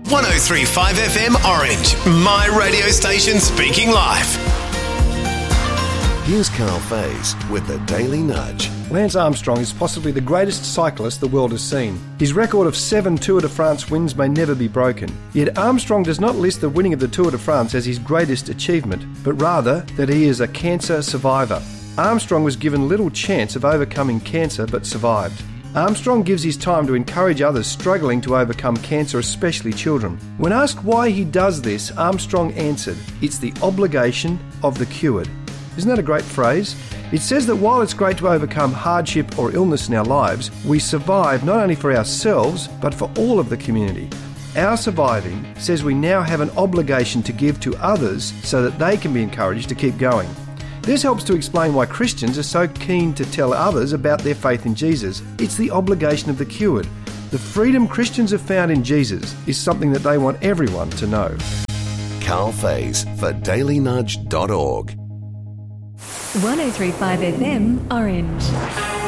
103.5 FM Orange, my radio station speaking life. Here's Carl Faze with the Daily Nudge. Lance Armstrong is possibly the greatest cyclist the world has seen. His record of 7 Tour de France wins may never be broken. Yet Armstrong does not list the winning of the Tour de France as his greatest achievement, but rather that he is a cancer survivor. Armstrong was given little chance of overcoming cancer but survived. Armstrong gives his time to encourage others struggling to overcome cancer, especially children. When asked why he does this, Armstrong answered, "It's the obligation of the cured." Isn't that a great phrase? It says that while it's great to overcome hardship or illness in our lives, we survive not only for ourselves, but for all of the community. Our surviving says we now have an obligation to give to others so that they can be encouraged to keep going. This helps to explain why Christians are so keen to tell others about their faith in Jesus. It's the obligation of the cured. The freedom Christians have found in Jesus is something that they want everyone to know. Carl Faze for dailynudge.org. 103.5 FM Orange.